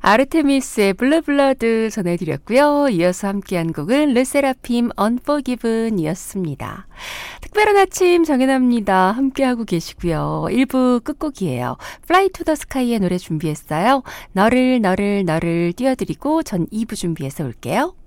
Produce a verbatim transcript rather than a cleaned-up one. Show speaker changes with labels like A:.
A: 아르테미스의 블루블러드 전해드렸고요. 이어서 함께한 곡은 르세라핌 언포기븐이었습니다. 특별한 아침 정연아입니다. 함께하고 계시고요. 일 부 끝곡이에요. Fly to the Sky의 노래 준비했어요. 너를 너를 너를 띄워드리고 전 이 부 준비해서 올게요.